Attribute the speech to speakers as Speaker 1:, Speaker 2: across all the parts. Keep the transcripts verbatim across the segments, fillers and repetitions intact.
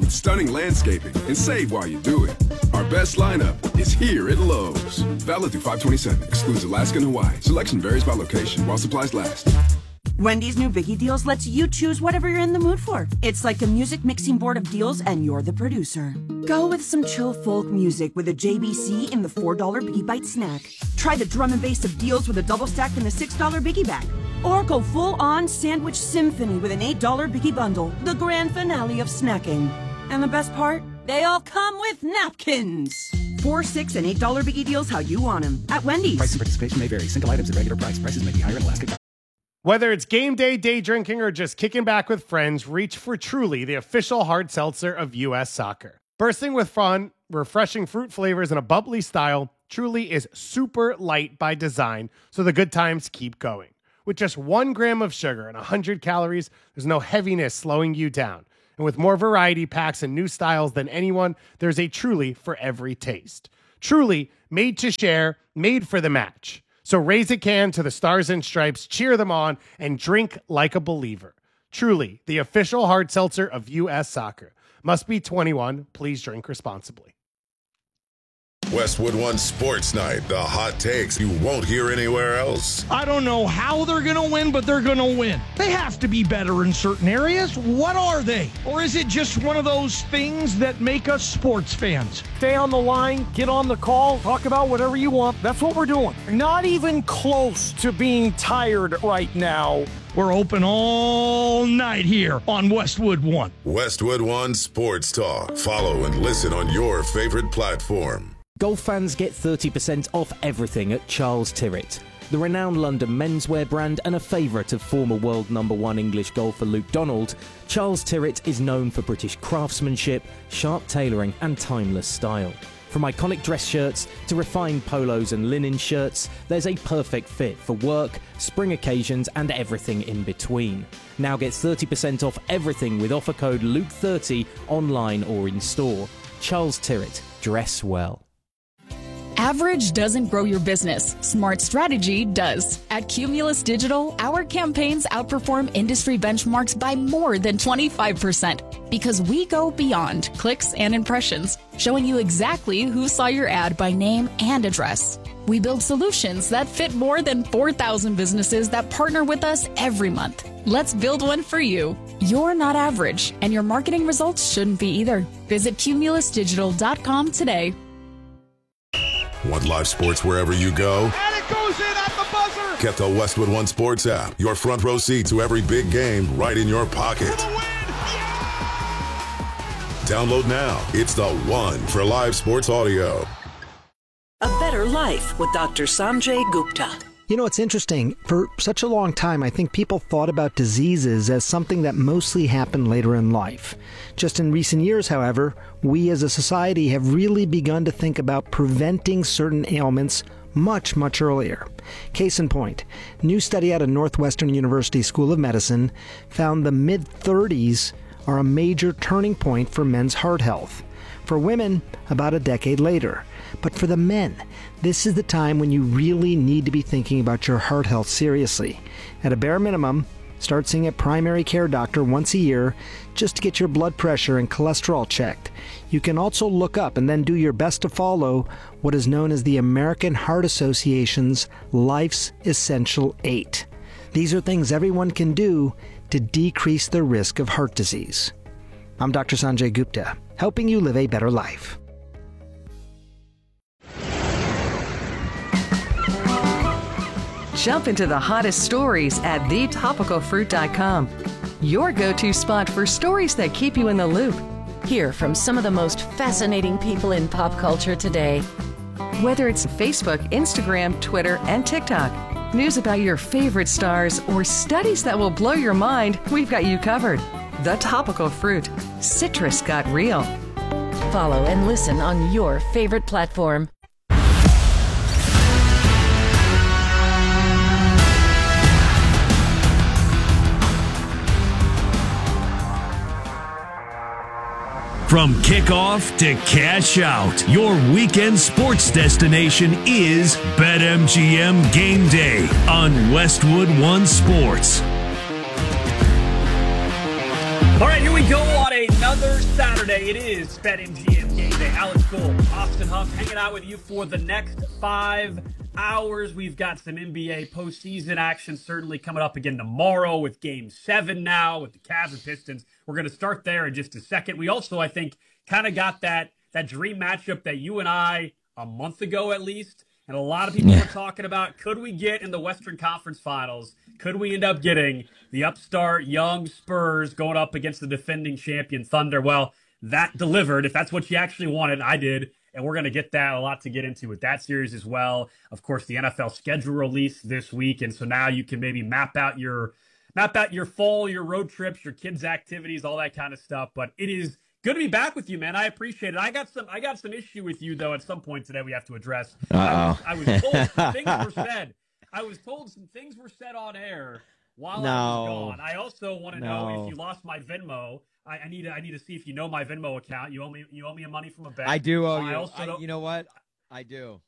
Speaker 1: with stunning landscaping and save while you do it. Our best lineup is here at Lowe's. Valid through five twenty-seven. Excludes Alaska and Hawaii. Selection varies by location while supplies last.
Speaker 2: Wendy's new Biggie Deals lets you choose whatever you're in the mood for. It's like a music mixing board of deals, and you're the producer. Go with some chill folk music with a J B C in the four dollar Biggie Bite snack. Try the drum and bass of deals with a double stack in the six dollar Biggie Bag. Or go full-on sandwich symphony with an eight dollar Biggie Bundle, the grand finale of snacking. And the best part? They all come with napkins. Four, six, and eight dollar Biggie Deals how you want them at Wendy's.
Speaker 3: Price and participation may vary. Single items at regular price. Prices may be higher in Alaska.
Speaker 4: Whether it's game day, day drinking, or just kicking back with friends, reach for Truly, the official hard seltzer of U S Soccer. Bursting with fun, refreshing fruit flavors, and a bubbly style, Truly is super light by design, so the good times keep going. With just one gram of sugar and one hundred calories, there's no heaviness slowing you down. And with more variety packs and new styles than anyone, there's a Truly for every taste. Truly, made to share, made for the match. So raise a can to the Stars and Stripes, cheer them on, and drink like a believer. Truly, the official hard seltzer of U S Soccer. Must be twenty-one. Please drink responsibly.
Speaker 5: Westwood One Sports Night, the hot takes you won't hear anywhere else.
Speaker 6: I don't know how they're going to win, but they're going to win. They have to be better in certain areas. What are they? Or is it just one of those things that make us sports fans? Stay on the line, get on the call, talk about whatever you want. That's what we're doing. Not even close to being tired right now. We're open all night here on Westwood One.
Speaker 5: Westwood One Sports Talk. Follow and listen on your favorite platform.
Speaker 7: Golf fans get thirty percent off everything at Charles Tyrwhitt. The renowned London menswear brand and a favourite of former world number one English golfer Luke Donald, Charles Tyrwhitt is known for British craftsmanship, sharp tailoring and timeless style. From iconic dress shirts to refined polos and linen shirts, there's a perfect fit for work, spring occasions and everything in between. Now get thirty percent off everything with offer code Luke thirty online or in store. Charles Tyrwhitt, dress well.
Speaker 8: Average doesn't grow your business. Smart strategy does. At Cumulus Digital, our campaigns outperform industry benchmarks by more than twenty-five percent because we go beyond clicks and impressions, showing you exactly who saw your ad by name and address. We build solutions that fit more than four thousand businesses that partner with us every month. Let's build one for you. You're not average, and your marketing results shouldn't be either. Visit cumulus digital dot com today.
Speaker 5: Want live sports wherever you go?
Speaker 6: And it goes in at the buzzer!
Speaker 5: Get the Westwood One Sports app. Your front row seat to every big game right in your pocket.
Speaker 6: For the win! Yeah!
Speaker 5: Download now. It's the one for live sports audio.
Speaker 9: A Better Life with Doctor Sanjay Gupta.
Speaker 10: You know, it's interesting. For such a long time, I think people thought about diseases as something that mostly happened later in life. Just in recent years, however, we as a society have really begun to think about preventing certain ailments much, much earlier. Case in point, a new study out of Northwestern University School of Medicine found the mid-thirties are a major turning point for men's heart health. For women, about a decade later. But for the men, this is the time when you really need to be thinking about your heart health seriously. At a bare minimum, start seeing a primary care doctor once a year just to get your blood pressure and cholesterol checked. You can also look up and then do your best to follow what is known as the American Heart Association's Life's Essential Eight. These are things everyone can do to decrease the risk of heart disease. I'm Doctor Sanjay Gupta, helping you live a better life.
Speaker 11: Jump into the hottest stories at the topical fruit dot com. Your go-to spot for stories that keep you in the loop.
Speaker 12: Hear from some of the most fascinating people in pop culture today.
Speaker 11: Whether it's Facebook, Instagram, Twitter, and TikTok, news about your favorite stars, or studies that will blow your mind, we've got you covered. The Topical Fruit. Citrus got real.
Speaker 12: Follow and listen on your favorite platform.
Speaker 13: From kickoff to cash out, your weekend sports destination is BetMGM Game Day on Westwood One Sports.
Speaker 14: All right, here we go on a another Saturday. It is BetMGM Game Day. Alex Gold, Austin Huff, hanging out with you for the next five hours. We've got some N B A postseason action certainly coming up again tomorrow with Game seven now with the Cavs and Pistons. We're going to start there in just a second. We also, I think, kind of got that, that dream matchup that you and I, a month ago at least, and a lot of people
Speaker 15: Yeah.
Speaker 14: were talking about, could we get in the Western Conference Finals? Could we end up getting the upstart young Spurs going up against the defending champion Thunder? Well, that delivered. If that's what you actually wanted, I did. And we're going to get that, a lot to get into with that series as well. Of course, the N F L schedule release this week. And so now you can maybe map out your map out your fall, your road trips, your kids' activities, all that kind of stuff. But it is good to be back with you, man. I appreciate it. I got some I got some issue with you, though, at some point today we have to address.
Speaker 15: Uh-oh.
Speaker 14: I was, I was told some things were said. I was told some things were said on air while
Speaker 15: No.
Speaker 14: I was gone. I also want to know
Speaker 15: No.
Speaker 14: if you lost my Venmo. I, I need to I need to see if you know my Venmo account. You owe me you owe me money from a bet.
Speaker 15: I do owe
Speaker 14: I
Speaker 15: you.
Speaker 14: also
Speaker 15: I-
Speaker 14: don't-
Speaker 15: you know what? I do.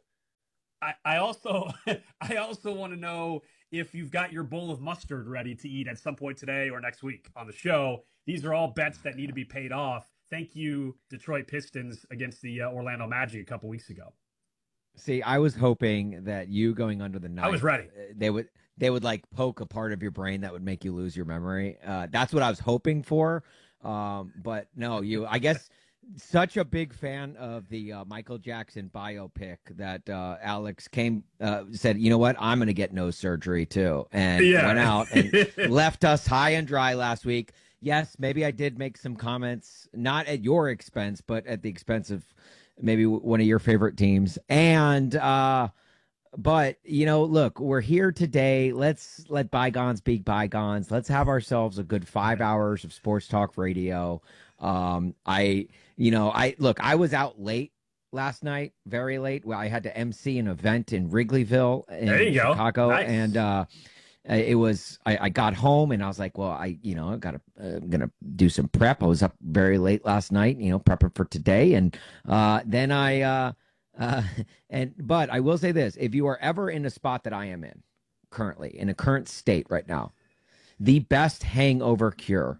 Speaker 14: I, I also I also want to know if you've got your bowl of mustard ready to eat at some point today or next week on the show. These are all bets that need to be paid off. Thank you, Detroit Pistons against the uh, Orlando Magic a couple weeks ago.
Speaker 15: See, I was hoping that you going under the knife.
Speaker 14: I was ready.
Speaker 15: uh, They would they would like poke a part of your brain that would make you lose your memory. Uh, that's what I was hoping for. Um, but no, you. I guess such a big fan of the uh, Michael Jackson biopic that uh, Alex came uh, said, you know what, I'm going to get nose surgery too, and
Speaker 14: Yeah.
Speaker 15: went out and left us high and dry last week. Yes, maybe I did make some comments, not at your expense, but at the expense of maybe w- one of your favorite teams. And, uh, but, you know, look, we're here today. Let's let bygones be bygones. Let's have ourselves a good five hours of sports talk radio. Um, I, you know, I look, I was out late last night, very late. Well, I had to M C an event in Wrigleyville in
Speaker 14: There you go.
Speaker 15: Chicago.
Speaker 14: Nice.
Speaker 15: And, uh, it was, I, I got home and I was like, well, I, you know, I got to, uh, I'm going to do some prep. I was up very late last night, you know, prepping for today. And, uh, then I, uh, uh, and, but I will say this, if you are ever in a spot that I am in currently, in a current state right now, the best hangover cure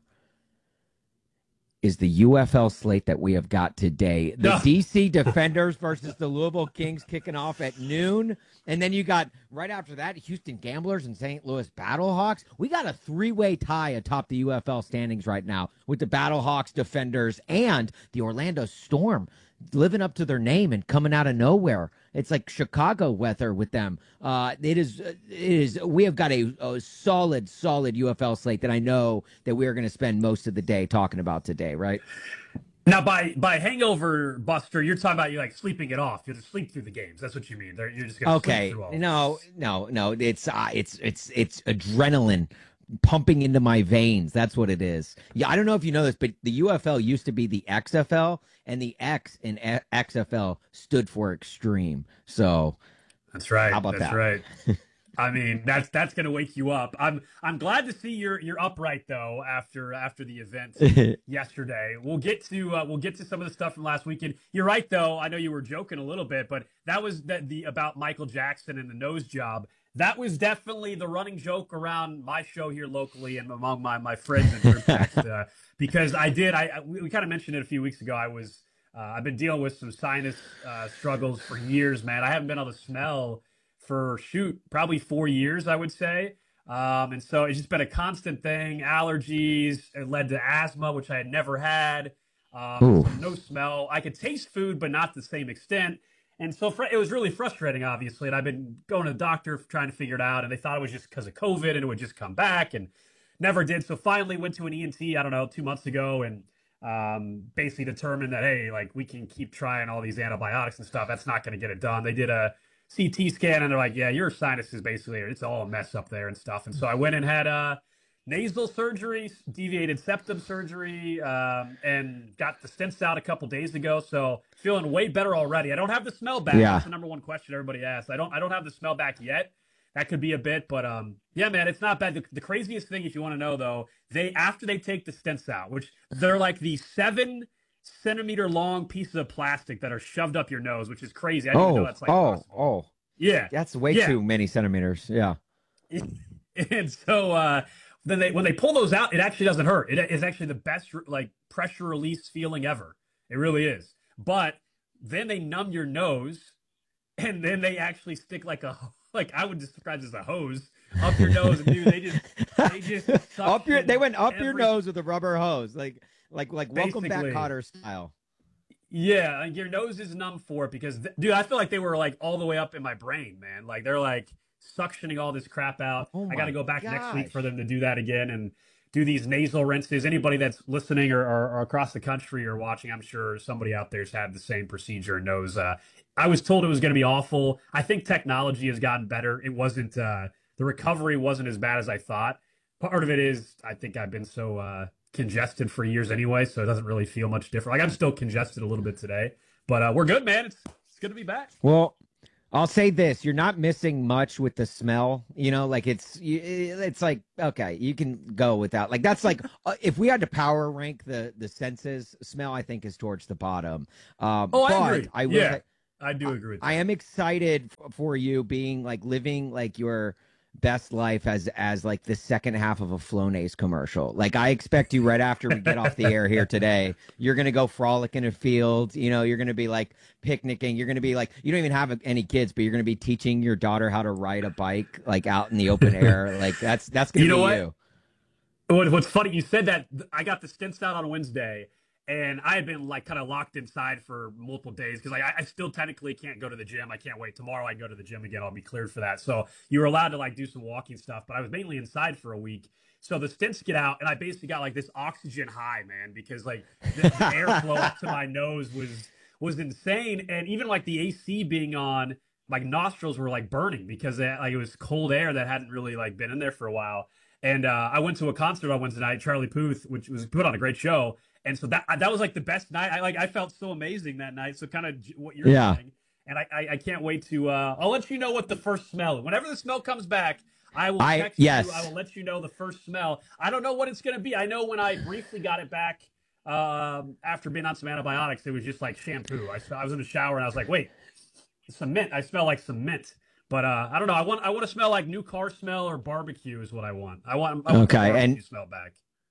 Speaker 15: is the U F L slate that we have got today. The
Speaker 14: No.
Speaker 15: D C Defenders versus the Louisville Kings kicking off at noon. And then you got, right after that, Houston Gamblers and Saint Louis Battlehawks. We got a three-way tie atop the U F L standings right now with the Battlehawks, Defenders, and the Orlando Storm living up to their name and coming out of nowhere. It's like Chicago weather with them. Uh, it is, it is. We have got a, a solid, solid U F L slate that I know that we are going to spend most of the day talking about today, right?
Speaker 14: Now, by by hangover buster, you're talking about you like sleeping it off. You just sleep through the games. That's what you mean. They're, you're just gonna
Speaker 15: Okay,
Speaker 14: sleep through all.
Speaker 15: no, no, no. It's uh, it's it's it's adrenaline pumping into my veins. That's what it is. Yeah, I don't know if you know this, but the U F L used to be the X F L, and the X in E- X F L stood for extreme. So
Speaker 14: That's right.
Speaker 15: How about
Speaker 14: That's
Speaker 15: that?
Speaker 14: right. I mean, that's that's gonna wake you up. I'm I'm glad to see you're you're upright though after after the event yesterday. We'll get to uh, we'll get to some of the stuff from last weekend. You're right though. I know you were joking a little bit, but that was the, the about Michael Jackson and the nose job. That was definitely the running joke around my show here locally and among my my friends and group text, uh, because I did. I, I we, we kind of mentioned it a few weeks ago. I was uh, I've been dealing with some sinus uh, struggles for years, man. I haven't been able to smell for shoot probably four years, I would say. Um, and so it's just been a constant thing. Allergies, it led to asthma, which I had never had. Um, so no smell. I could taste food, but not to the same extent. And so fr- it was really frustrating, obviously. And I've been going to the doctor trying to figure it out. And they thought it was just because of COVID and it would just come back, and never did. So finally went to an E N T, I don't know, two months ago, and um, basically determined that, hey, like we can keep trying all these antibiotics and stuff. That's not going to get it done. They did a C T scan and they're like, yeah, your sinus is basically, it's all a mess up there and stuff. And so I went and had a nasal surgery, deviated septum surgery, um, and got the stents out a couple days ago. So feeling way better already. I don't have the smell back.
Speaker 15: Yeah.
Speaker 14: That's the number one question everybody asks. I don't, I don't have the smell back yet. That could be a bit, but um, yeah, man, it's not bad. The, the craziest thing, if you want to know though, they, after they take the stents out, which they're like the seven centimeter long pieces of plastic that are shoved up your nose, which is crazy. I didn't even know
Speaker 15: Oh,
Speaker 14: that's like
Speaker 15: oh,
Speaker 14: possible.
Speaker 15: oh.
Speaker 14: Yeah.
Speaker 15: That's way
Speaker 14: Yeah.
Speaker 15: too many centimeters. Yeah.
Speaker 14: And so uh, then they when they pull those out, it actually doesn't hurt. It is actually the best like pressure release feeling ever. It really is. But then they numb your nose, and then they actually stick like a like I would describe it as a hose up your nose, and dude, they just they just
Speaker 15: up your they went up
Speaker 14: every,
Speaker 15: your nose with a rubber hose, like like like welcome back Cotter style.
Speaker 14: Yeah, and your nose is numb for it because, dude, I feel like they were like all the way up in my brain, man. Like they're like suctioning all this crap out.
Speaker 15: Oh
Speaker 14: I got to go back
Speaker 15: gosh.
Speaker 14: next week for them to do that again and do these nasal rinses. Anybody that's listening or, or, or across the country or watching, I'm sure somebody out there's had the same procedure and knows. Uh, I was told it was going to be awful. I think technology has gotten better. It wasn't, uh, the recovery wasn't as bad as I thought. Part of it is I think I've been so uh, congested for years anyway, so it doesn't really feel much different. Like I'm still congested a little bit today, but uh, we're good, man. It's it's good to be back.
Speaker 15: Well, I'll say this: you're not missing much with the smell. You know, like it's it's like okay, you can go without. Like that's like uh, if we had to power rank the the senses, smell I think is towards the bottom. Um,
Speaker 14: oh,
Speaker 15: but
Speaker 14: I agree.
Speaker 15: I will
Speaker 14: yeah,
Speaker 15: say,
Speaker 14: I do agree. With that.
Speaker 15: I am excited for you being like living like your best life as as like the second half of a Flonase commercial. Like I expect you right after we get off the air here today, you're gonna go frolic in a field. You know, you're gonna be like picnicking. You're gonna be like you don't even have any kids, but you're gonna be teaching your daughter how to ride a bike like out in the open air. Like that's that's gonna
Speaker 14: you know
Speaker 15: be
Speaker 14: what?
Speaker 15: you.
Speaker 14: What, what's funny? You said that I got the stints out on Wednesday. And I had been like kind of locked inside for multiple days because like I, I still technically can't go to the gym. I can't wait. Tomorrow I can go to the gym again. I'll be cleared for that. So you were allowed to like do some walking stuff, but I was mainly inside for a week. So the stints get out, and I basically got like this oxygen high, man, because like the, the airflow up to my nose was was insane. And even like the A C being on, like nostrils were like burning because it, like it was cold air that hadn't really like been in there for a while. And uh, I went to a concert on Wednesday night, Charlie Puth, which was put on a great show. And so that that was like the best night. I like I felt so amazing that night. So kind of what you're
Speaker 15: yeah.
Speaker 14: saying, and I, I I can't wait to. Uh, I'll let you know what the first smell. Whenever the smell comes back, I will
Speaker 15: I,
Speaker 14: text
Speaker 15: yes.
Speaker 14: you. I will let you know the first smell. I don't know what it's going to be. I know when I briefly got it back um, after being on some antibiotics, it was just like shampoo. I I was in the shower and I was like, wait, cement. I smell like cement. But uh, I don't know. I want I want to smell like new car smell or barbecue is what I want. I want. I want
Speaker 15: okay,
Speaker 14: the barbecue
Speaker 15: and
Speaker 14: smell back.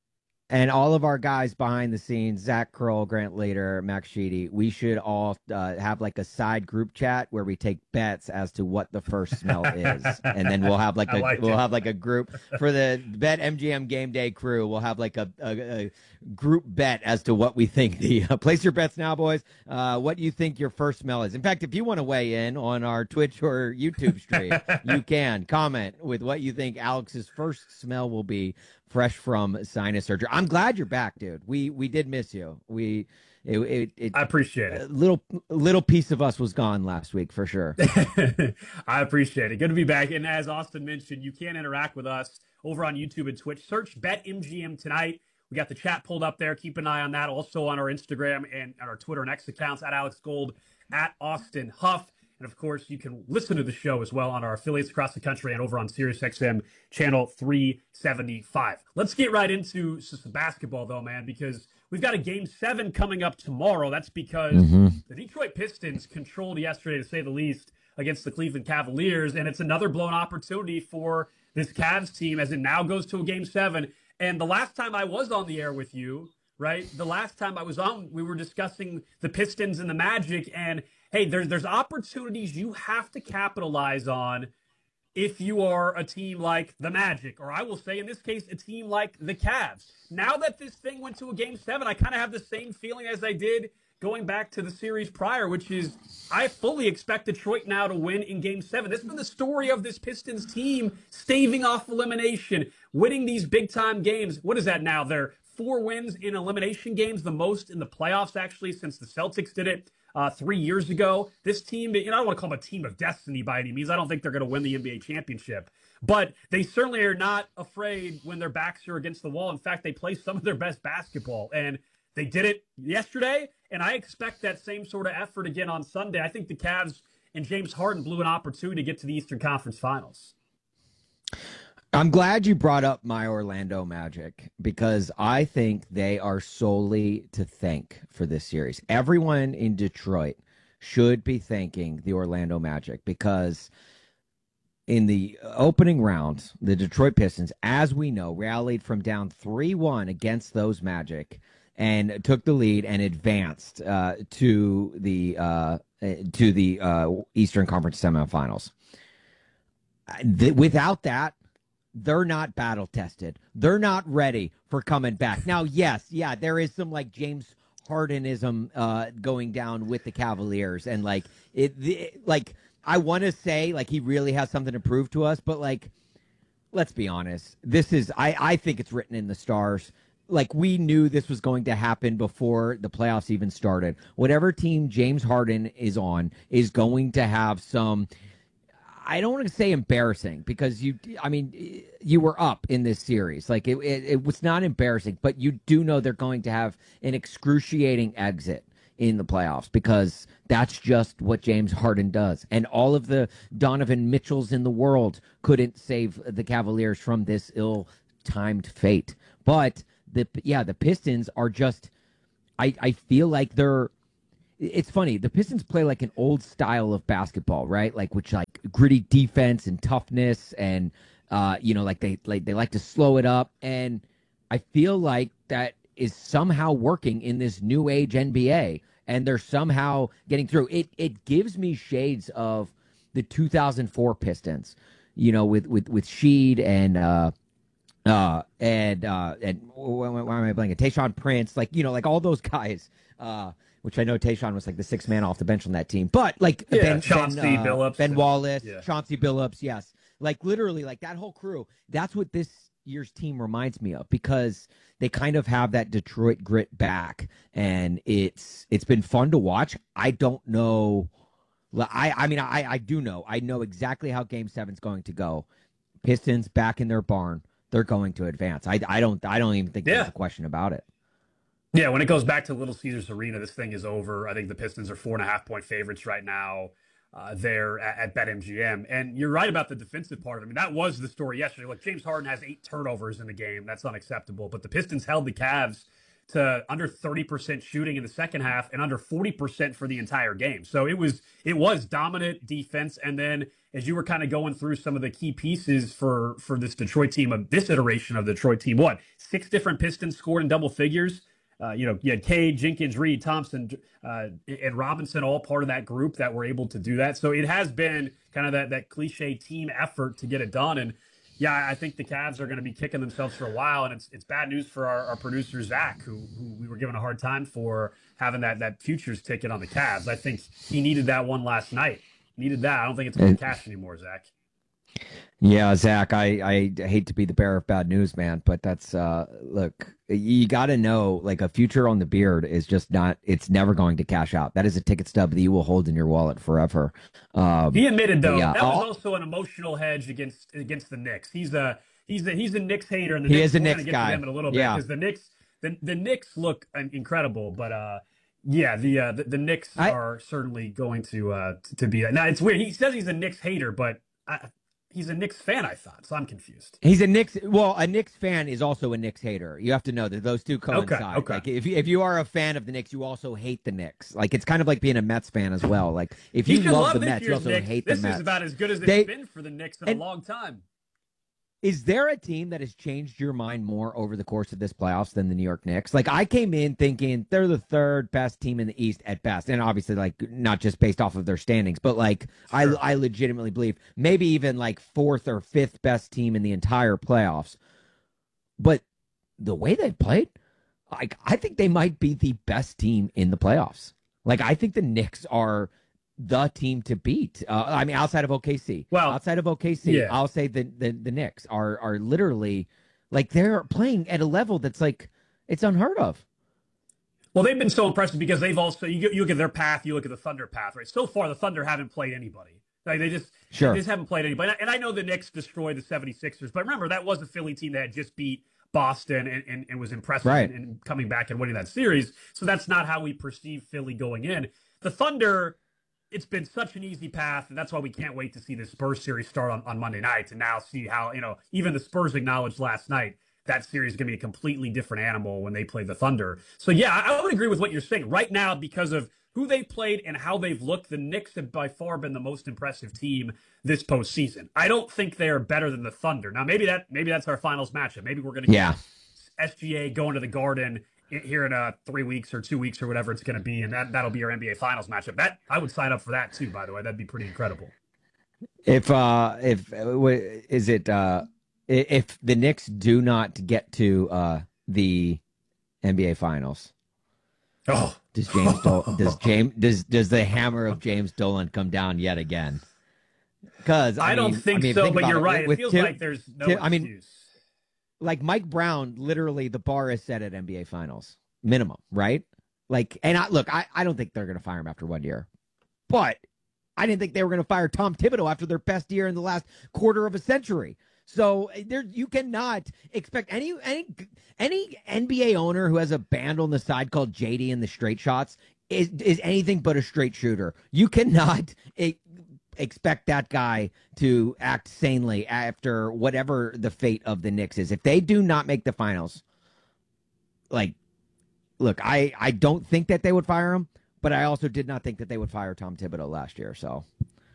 Speaker 15: And all of our guys behind the scenes, Zach Kroll, Grant Lader, Max Sheedy, we should all uh, have like a side group chat where we take bets as to what the first smell is, and then we'll have like a
Speaker 14: like
Speaker 15: we'll
Speaker 14: it.
Speaker 15: have like a group for the Bet M G M Game Day crew. We'll have like a, a, a group bet as to what we think. The uh, place your bets now, boys. Uh, what you think your first smell is. In fact, if you want to weigh in on our Twitch or YouTube stream, you can comment with what you think Alex's first smell will be. Fresh from sinus surgery. I'm glad you're back, dude. We we did miss you. We it, it, it
Speaker 14: I appreciate it.
Speaker 15: A little little piece of us was gone last week for sure.
Speaker 14: I appreciate it. Good to be back. And as Austin mentioned, you can interact with us over on YouTube and Twitch. Search BetMGM tonight. We got the chat pulled up there. Keep an eye on that. Also on our Instagram and our Twitter and X accounts at Alex Gold, at Austin Huff. And, of course, you can listen to the show as well on our affiliates across the country and over on SiriusXM channel three seventy-five. Let's get right into some basketball, though, man, because we've got a game seven coming up tomorrow. That's because mm-hmm. the Detroit Pistons controlled yesterday, to say the least, against the Cleveland Cavaliers. And it's another blown opportunity for this Cavs team as it now goes to a game seven. And the last time I was on the air with you, right, the last time I was on, we were discussing the Pistons and the Magic, and hey, there's there's opportunities you have to capitalize on if you are a team like the Magic, or I will say in this case, a team like the Cavs. Now that this thing went to a game seven, I kind of have the same feeling as I did going back to the series prior, which is I fully expect Detroit now to win in game seven. This has been the story of this Pistons team, staving off elimination, winning these big-time games. What is that now? They're four wins in elimination games, the most in the playoffs, actually, since the Celtics did it. Uh, three years ago, this team, you know, I don't want to call them a team of destiny by any means. I don't think they're going to win the N B A championship, but they certainly are not afraid when their backs are against the wall. In fact, they play some of their best basketball, and they did it yesterday, and I expect that same sort of effort again on Sunday. I think the Cavs and James Harden blew an opportunity to get to the Eastern Conference Finals.
Speaker 15: I'm glad you brought up my Orlando Magic because I think they are solely to thank for this series. Everyone in Detroit should be thanking the Orlando Magic because in the opening round, the Detroit Pistons, as we know, rallied from down three one against those Magic. and took the lead and advanced uh, to the uh, to the uh, Eastern Conference semifinals. The, without that, they're not battle tested. They're not ready for coming back. Now, yes, yeah, there is some like James Hardenism uh, going down with the Cavaliers, and like it, the, like I want to say like he really has something to prove to us, but like let's be honest, this is I I think it's written in the stars. Like, we knew this was going to happen before the playoffs even started. Whatever team James Harden is on is going to have some, I don't want to say embarrassing, because you, I mean, you were up in this series. Like, it, it, it was not embarrassing, but you do know they're going to have an excruciating exit in the playoffs, because that's just what James Harden does. And all of the Donovan Mitchells in the world couldn't save the Cavaliers from this ill-timed fate. But the yeah, the Pistons are just, I, I feel like they're, it's funny, the Pistons play like an old style of basketball, right? Like, which like gritty defense and toughness, and uh, you know, like they like they like to slow it up. And I feel like that is somehow working in this new age N B A, and they're somehow getting through. It it gives me shades of the two thousand four Pistons, you know, with with with Sheed and uh uh and uh and why, why am I blanking? Tayshaun Prince, like, you know, like all those guys, uh which I know Tayshaun was like the sixth man off the bench on that team, but like
Speaker 14: yeah,
Speaker 15: Ben,
Speaker 14: Chauncey
Speaker 15: Ben, uh,
Speaker 14: Billups,
Speaker 15: Ben Wallace,
Speaker 14: yeah.
Speaker 15: Chauncey Billups, yes, like literally like that whole crew. That's what this year's team reminds me of, because they kind of have that Detroit grit back, and it's it's been fun to watch. I don't know. I I mean I I do know. I know exactly how Game Seven's going to go. Pistons back in their barn. They're going to advance. I, I don't I don't even think
Speaker 14: yeah.
Speaker 15: there's a question about it.
Speaker 14: Yeah, when it goes back to Little Caesars Arena, this thing is over. I think the Pistons are four and a half point favorites right now uh, there at, at BetMGM. And you're right about the defensive part. I mean, that was the story yesterday. Look, James Harden has eight turnovers in the game. That's unacceptable. But the Pistons held the Cavs to under thirty percent shooting in the second half and under forty percent for the entire game. So it was it was dominant defense. And then as you were kind of going through some of the key pieces for, for this Detroit team, of this iteration of the Detroit team, what, six different Pistons scored in double figures? Uh, you know, you had Cade, Jenkins, Reed, Thompson, uh, and Robinson, all part of that group that were able to do that. So it has been kind of that that cliche team effort to get it done. And yeah, I think the Cavs are going to be kicking themselves for a while, and it's it's bad news for our, our producer Zach, who who we were giving a hard time for having that that futures ticket on the Cavs. I think he needed that one last night. Needed that. I don't think it's going to cash anymore, Zach.
Speaker 15: Yeah, Zach, I, I hate to be the bearer of bad news, man, but that's, uh, look, you got to know, like, a future on the beard is just not, it's never going to cash out. That is a ticket stub that you will hold in your wallet forever. Um,
Speaker 14: he admitted, though,
Speaker 15: yeah,
Speaker 14: that was
Speaker 15: I'll,
Speaker 14: also an emotional hedge against against the Knicks. He's a he's a, he's a Knicks hater, and the
Speaker 15: he
Speaker 14: Knicks,
Speaker 15: is a
Speaker 14: we're
Speaker 15: Knicks
Speaker 14: gonna get
Speaker 15: guy.
Speaker 14: to them in a little bit,
Speaker 15: yeah.
Speaker 14: because the Knicks, the, the Knicks look incredible, but, uh, yeah, the, uh, the the Knicks I, are certainly going to uh, to be that. Now, it's weird. He says he's a Knicks hater, but I, he's a Knicks fan, I thought, so I'm confused.
Speaker 15: He's a Knicks. Well, a Knicks fan is also a Knicks hater. You have to know that those two coincide.
Speaker 14: Okay, okay.
Speaker 15: Like, if you, if you are a fan of the Knicks, you also hate the Knicks. Like, it's kind of like being a Mets fan as well. Like, if you,
Speaker 14: you
Speaker 15: love,
Speaker 14: love
Speaker 15: the
Speaker 14: this
Speaker 15: Mets, you also
Speaker 14: Knicks.
Speaker 15: hate
Speaker 14: this
Speaker 15: the Mets.
Speaker 14: This is about as good as it's
Speaker 15: they,
Speaker 14: been for the Knicks in
Speaker 15: and,
Speaker 14: a long time.
Speaker 15: Is there a team that has changed your mind more over the course of this playoffs than the New York Knicks? Like, I came in thinking they're the third best team in the East at best. And obviously, like, not just based off of their standings, but, like, sure. I, I legitimately believe maybe even, like, fourth or fifth best team in the entire playoffs. But the way they've played, like, I think they might be the best team in the playoffs. Like, I think the Knicks are the team to beat. Uh, I mean, outside of O K C.
Speaker 14: Well,
Speaker 15: outside of O K C,
Speaker 14: yeah.
Speaker 15: I'll say the, the the Knicks are are literally like they're playing at a level that's like it's unheard of.
Speaker 14: Well, they've been so impressive because they've also you, you look at their path, you look at the Thunder path, right? So far, the Thunder haven't played anybody. Like they just
Speaker 15: sure.
Speaker 14: they just haven't played anybody. And I know the Knicks destroyed the seventy-sixers, but remember that was a Philly team that had just beat Boston and, and, and was impressive
Speaker 15: right.
Speaker 14: in, in coming back and winning that series. So that's not how we perceive Philly going in. The Thunder. It's been such an easy path, and that's why we can't wait to see the Spurs series start on, on Monday night to now see how, you know, even the Spurs acknowledged last night that series is going to be a completely different animal when they play the Thunder. So, yeah, I, I would agree with what you're saying. Right now, because of who they played and how they've looked, the Knicks have by far been the most impressive team this postseason. I don't think they are better than the Thunder. Now, maybe that maybe that's our finals matchup. Maybe we're going to get
Speaker 15: yeah.
Speaker 14: S G A going to the Garden here in uh, three weeks or two weeks or whatever it's going to be, and that that'll be your N B A Finals matchup. That I would sign up for that too. By the way, that'd be pretty incredible.
Speaker 15: If uh, if is it uh, if the Knicks do not get to uh, the N B A Finals,
Speaker 14: oh,
Speaker 15: does James Dol- does James does does the hammer of James Dolan come down yet again? Because I,
Speaker 14: I don't
Speaker 15: mean,
Speaker 14: think
Speaker 15: I mean,
Speaker 14: so,
Speaker 15: think
Speaker 14: but you're
Speaker 15: it.
Speaker 14: right.
Speaker 15: With
Speaker 14: it feels
Speaker 15: Tim,
Speaker 14: like there's no
Speaker 15: Tim,
Speaker 14: excuse.
Speaker 15: I mean, like Mike Brown, literally the bar is set at N B A Finals minimum, right? Like, and I look, I, I don't think they're going to fire him after one year, but I didn't think they were going to fire Tom Thibodeau after their best year in the last quarter of a century. So there, you cannot expect any any any N B A owner who has a band on the side called J D and the Straight Shots is is anything but a straight shooter. You cannot it, expect that guy to act sanely after whatever the fate of the Knicks is. If they do not make the finals, like, look, I, I don't think that they would fire him, but I also did not think that they would fire Tom Thibodeau last year. So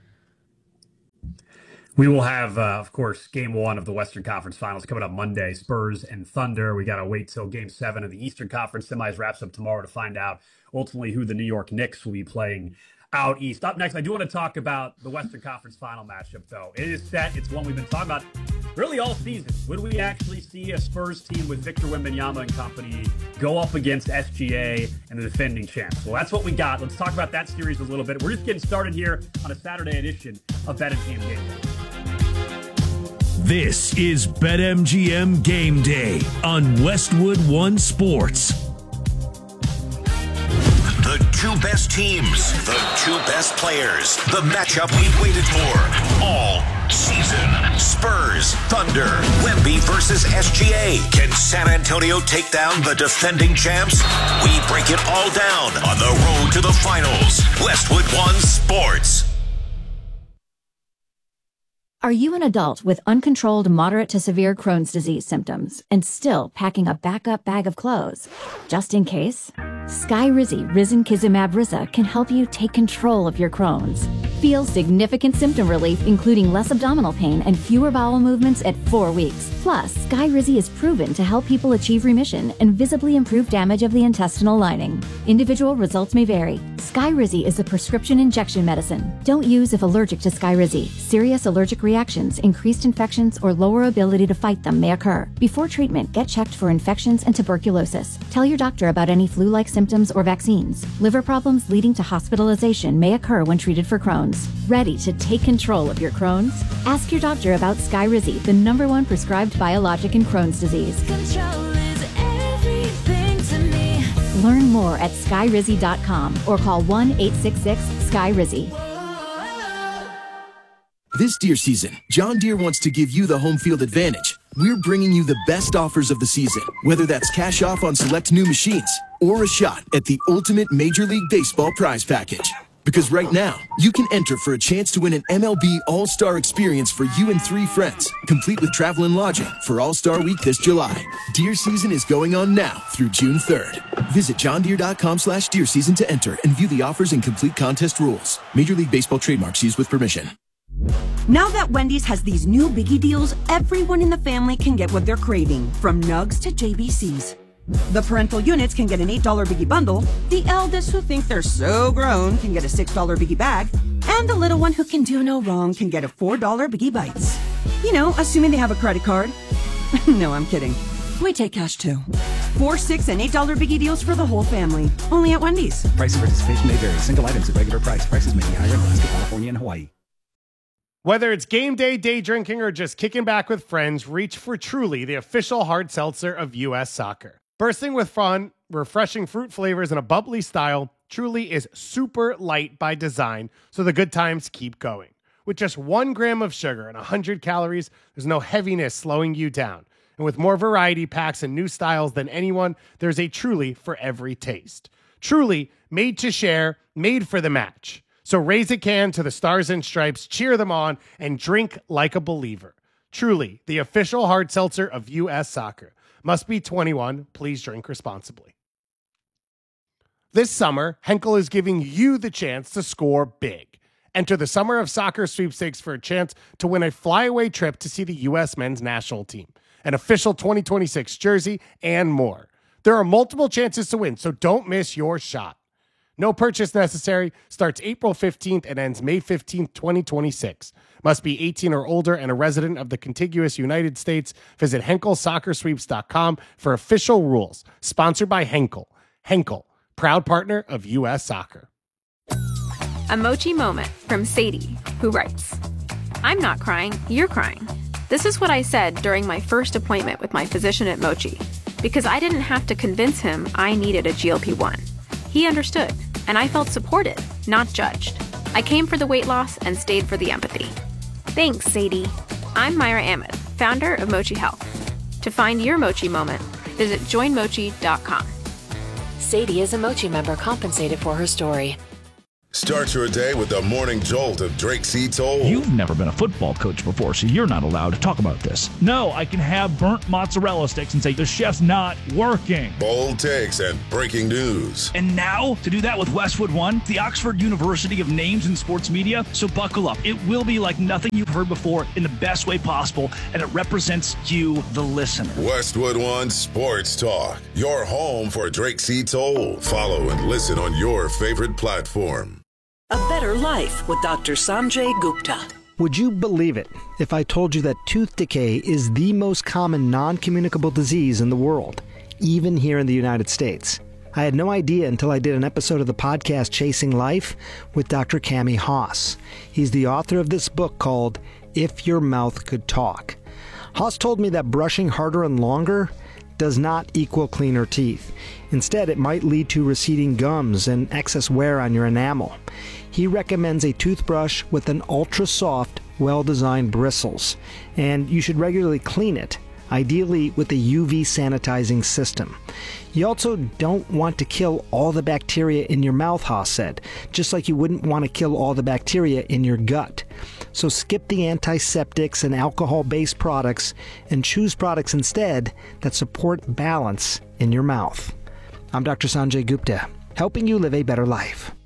Speaker 14: we will have, uh, of course, game one of the Western Conference Finals coming up Monday, Spurs and Thunder. We got to wait till game seven of the Eastern Conference semis wraps up tomorrow to find out ultimately who the New York Knicks will be playing out east. Up next, I do want to talk about the Western Conference Final matchup, though. It is set. It's one we've been talking about really all season. Would we actually see a Spurs team with Victor Wembanyama and company go up against S G A and the defending champs? Well, that's what we got. Let's talk about that series a little bit. We're just getting started here on a Saturday edition of BetMGM Game Day.
Speaker 13: This is BetMGM Game Day on Westwood One Sports.
Speaker 16: The two best teams, the two best players, the matchup we've waited for all season. Spurs, Thunder, Wemby versus S G A. Can San Antonio take down the defending champs? We break it all down on the road to the finals. Westwood One Sports.
Speaker 17: Are you an adult with uncontrolled moderate to severe Crohn's disease symptoms and still packing a backup bag of clothes? Just in case? Skyrizi Risankizumab Riza can help you take control of your Crohn's. Feel significant symptom relief, including less abdominal pain and fewer bowel movements at four weeks. Plus, Skyrizi is proven to help people achieve remission and visibly improve damage of the intestinal lining. Individual results may vary. Skyrizi is a prescription injection medicine. Don't use if allergic to Skyrizi. Serious allergic reactions, increased infections, or lower ability to fight them may occur. Before treatment, get checked for infections and tuberculosis. Tell your doctor about any flu-like symptoms or vaccines. Liver problems leading to hospitalization may occur when treated for Crohn's. Ready to take control of your Crohn's? Ask your doctor about Skyrizi, the number one prescribed biologic in Crohn's disease.
Speaker 18: Control is everything to me.
Speaker 17: Learn more at skyrizi dot com or call one eight six six sky rizi.
Speaker 19: This deer season, John Deere wants to give you the home field advantage. We're bringing you the best offers of the season, whether that's cash off on select new machines or a shot at the ultimate Major League Baseball prize package. Because right now, you can enter for a chance to win an M L B All-Star experience for you and three friends, complete with travel and lodging for All-Star Week this July. Deer season is going on now through June third. Visit john deere dot com slash deer season to enter and view the offers and complete contest rules. Major League Baseball trademarks used with permission.
Speaker 2: Now that Wendy's has these new biggie deals, everyone in the family can get what they're craving, from nugs to J B Cs. The parental units can get an eight dollar biggie bundle, the eldest who think they're so grown can get a six dollar biggie bag, and the little one who can do no wrong can get a four dollar biggie bites. You know, assuming they have a credit card. No, I'm kidding. We take cash too. Four, six, and eight dollar biggie deals for the whole family. Only at Wendy's.
Speaker 3: Price of participation may vary. Single items at regular price. Prices may be higher in Alaska, California, and Hawaii.
Speaker 4: Whether it's game day, day drinking, or just kicking back with friends, reach for Truly, the official hard seltzer of U S Soccer. Bursting with fun, refreshing fruit flavors, and a bubbly style, Truly is super light by design, so the good times keep going. With just one gram of sugar and one hundred calories, there's no heaviness slowing you down. And with more variety packs and new styles than anyone, there's a Truly for every taste. Truly, made to share, made for the match. So raise a can to the Stars and Stripes, cheer them on, and drink like a believer. Truly, the official hard seltzer of U S Soccer. Must be twenty-one. Please drink responsibly. This summer, Henkel is giving you the chance to score big. Enter the Summer of Soccer sweepstakes for a chance to win a flyaway trip to see the U S men's national team, an official twenty twenty-six jersey, and more. There are multiple chances to win, so don't miss your shot. No purchase necessary. Starts April fifteenth and ends May fifteenth, twenty twenty-six. Must be eighteen or older and a resident of the contiguous United States. Visit Henkel Soccer Sweeps dot com for official rules. Sponsored by Henkel. Henkel, proud partner of U S Soccer.
Speaker 20: A Mochi moment from Sadie, who writes, I'm not crying, you're crying. This is what I said during my first appointment with my physician at Mochi, because I didn't have to convince him I needed a G L P one. He understood, and I felt supported, not judged. I came for the weight loss and stayed for the empathy. Thanks, Sadie. I'm Myra Ahmed, founder of Mochi Health. To find your Mochi moment, visit join mochi dot com.
Speaker 12: Sadie is a Mochi member compensated for her story.
Speaker 5: Start your day with the morning jolt of Drake C. Toll.
Speaker 21: You've never been a football coach before, so you're not allowed to talk about this. No, I can have burnt mozzarella sticks and say the chef's not working.
Speaker 5: Bold takes and breaking news.
Speaker 21: And now, to do that with Westwood One, the Oxford University of Names in Sports Media. So buckle up. It will be like nothing you've heard before in the best way possible, and it represents you, the listener.
Speaker 5: Westwood One Sports Talk, your home for Drake C. Toll. Follow and listen on your favorite platform.
Speaker 9: A Better Life with Doctor Sanjay Gupta.
Speaker 10: Would you believe it if I told you that tooth decay is the most common non-communicable disease in the world, even here in the United States? I had no idea until I did an episode of the podcast Chasing Life with Doctor Cami Haas. He's the author of this book called If Your Mouth Could Talk. Haas told me that brushing harder and longer does not equal cleaner teeth. Instead, it might lead to receding gums and excess wear on your enamel. He recommends a toothbrush with an ultra-soft, well-designed bristles, and you should regularly clean it, ideally with a U V sanitizing system. You also don't want to kill all the bacteria in your mouth, Haas said, just like you wouldn't want to kill all the bacteria in your gut. So skip the antiseptics and alcohol-based products and choose products instead that support balance in your mouth. I'm Doctor Sanjay Gupta, helping you live a better life.